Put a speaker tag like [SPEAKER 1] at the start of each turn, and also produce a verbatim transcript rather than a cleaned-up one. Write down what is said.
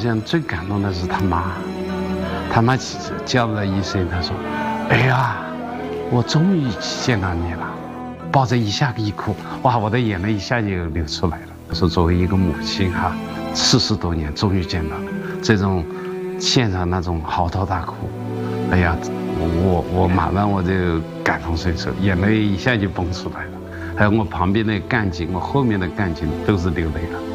[SPEAKER 1] 像最感动的是他妈，他妈叫了一声，他说：“哎呀，我终于见到你了。”抱着一下一哭，哇，我的眼泪一下就流出来了。我说作为一个母亲哈，四十多年终于见到这种现场那种嚎啕大哭，哎呀，我我马上我就感同身受，眼泪一下就蹦出来了。还有我旁边的干警，我后面的干警都是流泪了。